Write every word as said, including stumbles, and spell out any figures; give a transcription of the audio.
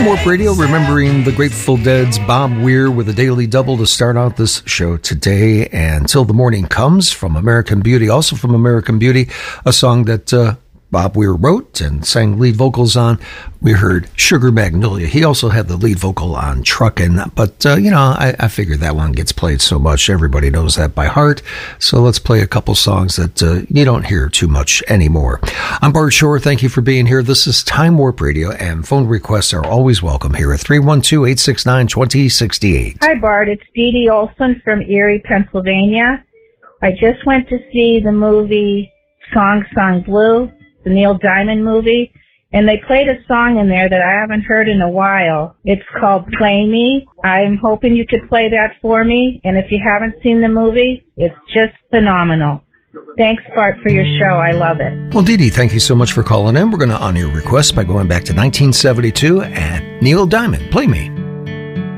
Time Warp Radio, remembering the Grateful Dead's Bob Weir with a daily double to start out this show today. And Till the Morning Comes from American Beauty, also from American Beauty, a song that uh, Bob Weir wrote and sang lead vocals on. We heard Sugar Magnolia. He also had the lead vocal on Truckin', but, uh, you know, I, I figured that one gets played so much. Everybody knows that by heart. So let's play a couple songs that uh, you don't hear too much anymore. I'm Bart Shore. Thank you for being here. This is Time Warp Radio, and phone requests are always welcome here at three one two, eight six nine, two zero six eight. Hi, Bart. It's Dee Dee Olson from Erie, Pennsylvania. I just went to see the movie Song Song Blue, the Neil Diamond movie, and they played a song in there that I haven't heard in a while. It's called Play Me. I'm hoping you could play that for me, and if you haven't seen the movie, it's just phenomenal. Thanks, Bart, for your show. I love it. Well, Dee Dee, thank you so much for calling in. We're going to honor your request by going back to nineteen seventy-two and Neil Diamond, Play Me.